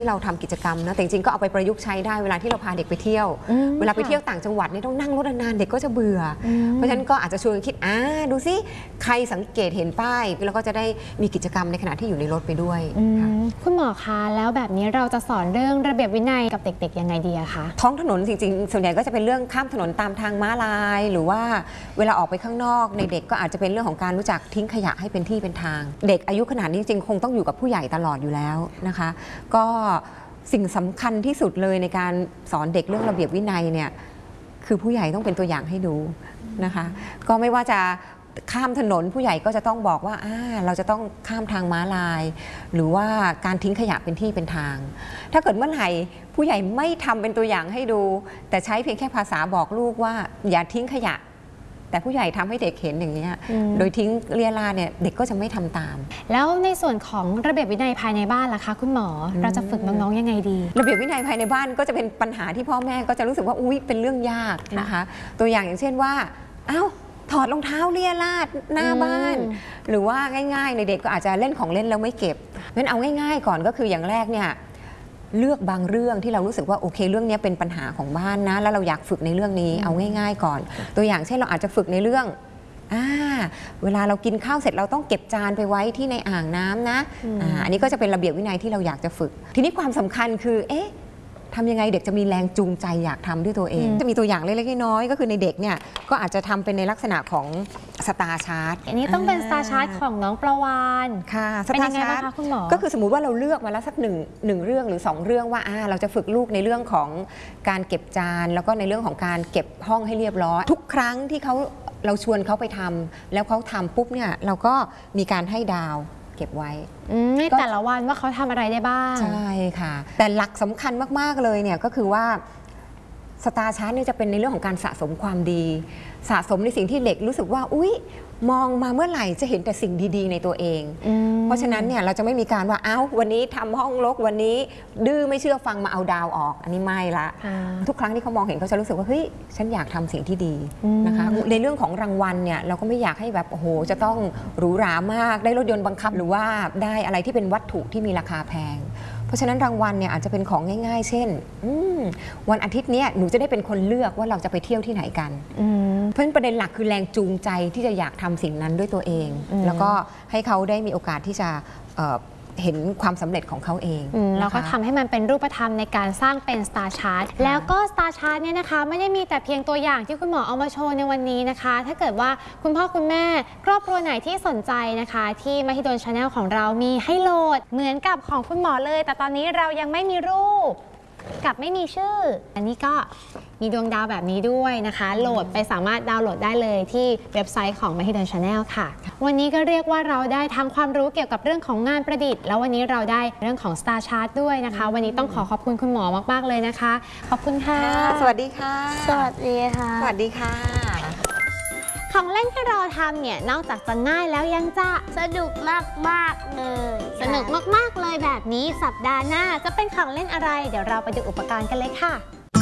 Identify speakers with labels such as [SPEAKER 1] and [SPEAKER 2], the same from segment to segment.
[SPEAKER 1] ที่เราทำกิจกรรมนะแต่จริงๆก็เอาไปประยุกต์ใช้ได้เวลาที่เราพาเด็กไปเที่ยวเวลาไปเที่ยวต่างจังหวัดนี่ต้องนั่งรถนานเด็กก็จะเบื่อเพราะฉะนั้นก็อาจจะชวนคิดดูซิใครสังเกตเห็นป้ายแล้วก็จะได้มีกิจกรรมในขณะที่อยู่ในรถไปด้วย
[SPEAKER 2] คุณหมอคะแล้วแบบนี้เราจะสอนเรื่องระเบียบวินัยกับเด็กๆยังไงดีคะ
[SPEAKER 1] ท้องถนนจริงๆส่วนใหญ่ก็จะเป็นเรื่องข้ามถนนตามทางม้าลายหรือว่าเวลาออกไปข้างนอกในเด็กก็อาจจะเป็นเรื่องของการรู้จักทิ้งขยะให้เป็นที่เป็นทางเด็กอายุขนาดนี้จริงคงต้องอยู่กับผู้ใหญ่ตลอดอยู่แล้วนะคะก็สิ่งสำคัญที่สุดเลยในการสอนเด็กเรื่องระเบียบวินัยเนี่ยคือผู้ใหญ่ต้องเป็นตัวอย่างให้ดูนะคะก็ไม่ว่าจะข้ามถนนผู้ใหญ่ก็จะต้องบอกว่าเราจะต้องข้ามทางม้าลายหรือว่าการทิ้งขยะเป็นที่เป็นทางถ้าเกิดเมื่อไหร่ผู้ใหญ่ไม่ทำเป็นตัวอย่างให้ดูแต่ใช้เพียงแค่ภาษาบอกลูกว่าอย่าทิ้งขยะแต่ผู้ใหญ่ทำให้เด็กเห็นอย่างนี้โดยทิ้งเลี่ยราเนี่ยเด็กก็จะไม่ทำตาม
[SPEAKER 2] แล้วในส่วนของระเบียบวินัยภายในบ้านล่ะคะคุณหมอเราจะฝึกน้องๆยังไงดี
[SPEAKER 1] ระเบียบวินัยภายในบ้านก็จะเป็นปัญหาที่พ่อแม่ก็จะรู้สึกว่าอุ๊ยเป็นเรื่องยากนะคะตัวอย่างเช่นว่าถอดรองเท้าเลี่ยราดหน้าบ้านหรือว่าง่ายๆในเด็กก็อาจจะเล่นของเล่นแล้วไม่เก็บงั้นเอาง่ายๆก่อนก็คืออย่างแรกเนี่ยเลือกบางเรื่องที่เรารู้สึกว่าโอเคเรื่องนี้เป็นปัญหาของบ้านนะแล้วเราอยากฝึกในเรื่องนี้เอาง่ายๆก่อนตัวอย่างเช่นเราอาจจะฝึกในเรื่องเวลาเรากินข้าวเสร็จเราต้องเก็บจานไปไว้ที่ในอ่างน้ำนะอันนี้ก็จะเป็นระเบียบวินัยที่เราอยากจะฝึกทีนี้ความสำคัญคือทำยังไงเด็กจะมีแรงจูงใจอยากทำด้วยตัวเองจะมีตัวอย่างเล็กๆน้อยๆก็คือในเด็กเนี่ยก็อาจจะทำเป็นในลักษณะของสตาร์ชาร์ต
[SPEAKER 2] อันนี้ต้องเป็นสตาร์ชาร์ตของน้องประวาน
[SPEAKER 1] ค่ะ
[SPEAKER 2] สตาร์ชาร์ตคุณหมอ
[SPEAKER 1] ก็คือสมมุติว่าเราเลือกมาแล้วสักหนึ่งเรื่องหรือ2เรื่องว่าเราจะฝึกลูกในเรื่องของการเก็บจานแล้วก็ในเรื่องของการเก็บห้องให้เรียบร้อยทุกครั้งที่เราชวนเขาไปทำแล้วเขาทำปุ๊บเนี่ยเราก็มีการให้ดาวเก็บไว้
[SPEAKER 2] ในแต่ละวันว่าเขาทำอะไรได้บ้าง
[SPEAKER 1] ใช่ค่ะแต่หลักสำคัญมากๆเลยเนี่ยก็คือว่าสตาร์ชาร์ตเนี่ยจะเป็นในเรื่องของการสะสมความดีสะสมในสิ่งที่เด็กรู้สึกว่าอุ๊ยมองมาเมื่อไหร่จะเห็นแต่สิ่งดีๆในตัวเองเพราะฉะนั้นเนี่ยเราจะไม่มีการว่าวันนี้ทำห้องรกวันนี้ดื้อไม่เชื่อฟังมาเอาดาวออกอันนี้ไม่ละทุกครั้งที่เขามองเห็นเขาจะรู้สึกว่าเฮ้ยฉันอยากทำสิ่งที่ดีนะคะในเรื่องของรางวัลเนี่ยเราก็ไม่อยากให้แบบโอ้โหจะต้องหรูหรามากได้รถยนต์บังคับหรือว่าได้อะไรที่เป็นวัตถุที่มีราคาแพงเพราะฉะนั้นรางวัลเนี่ยอาจจะเป็นของง่ายๆเช่นวันอาทิตย์นี้หนูจะได้เป็นคนเลือกว่าเราจะไปเที่ยวที่ไหนกันเพราะฉะนั้นประเด็นหลักคือแรงจูงใจที่จะอยากทำสิ่งนั้นด้วยตัวเองแล้วก็ให้เขาได้มีโอกาสที่จะเห็นความสำเร็จของเขาเอง
[SPEAKER 2] แล้วก็ทำให้มันเป็นรูปธรรมในการสร้างเป็น Star Chart แล้วก็ Star Chart เนี่ยนะคะไม่ได้มีแต่เพียงตัวอย่างที่คุณหมอเอามาโชว์ในวันนี้นะคะถ้าเกิดว่าคุณพ่อคุณแม่ครอบครัวไหนที่สนใจนะคะที่มหิดล Channel ของเรามีให้โหลดเหมือนกับของคุณหมอเลยแต่ตอนนี้เรายังไม่มีรูปกับไม่มีชื่ออันนี้ก็มีดวงดาวแบบนี้ด้วยนะคะโหลดไปสามารถดาวน์โหลดได้เลยที่เว็บไซต์ของ Mehidol Channel ค่ะวันนี้ก็เรียกว่าเราได้ทั้งความรู้เกี่ยวกับเรื่องของงานประดิษฐ์แล้ววันนี้เราได้เรื่องของ Star Chart ด้วยนะคะวันนี้ต้องขอบคุณคุณหมอมากๆเลยนะคะขอบคุณค่ะ
[SPEAKER 1] สวัสดีค่ะ
[SPEAKER 3] สวัสดีค่ะ
[SPEAKER 1] สวัสดีค่ะ
[SPEAKER 2] ของเล่นที่เราทำเนี่ยนอกจากจะง่ายแล้วยังจะ
[SPEAKER 3] สนุกมากๆเลย
[SPEAKER 2] สนุกมากๆเลยแบบนี้สัปดาห์หน้าจะเป็นของเล่นอะไรเดี๋ยวเราไปดูอุปกรณ์กันเลยค่ะ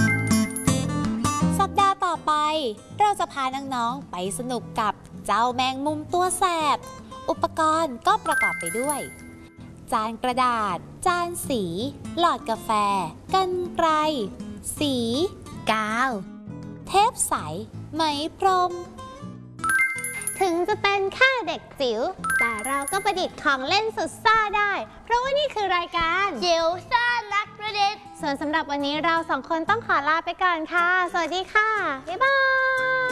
[SPEAKER 2] สัปดาห์ต่อไปเราจะพาน้องๆไปสนุกกับเจ้าแมงมุมตัวแสบอุปกรณ์ก็ประกอบไปด้วยจานกระดาษจานสีหลอดกาแฟกรรไกรสีกาวเทปใสไหมพรมถึงจะเป็นแค่เด็กจิ๋วแต่เราก็ประดิษฐ์ของเล่นสุดซ่าได้เพราะว่านี่คือรายการ
[SPEAKER 3] จิ๋วซ่านักประดิษฐ์
[SPEAKER 2] ส่วนสำหรับวันนี้เราสองคนต้องขอลาไปก่อนค่ะสวัสดีค่ะบ๊ายบาย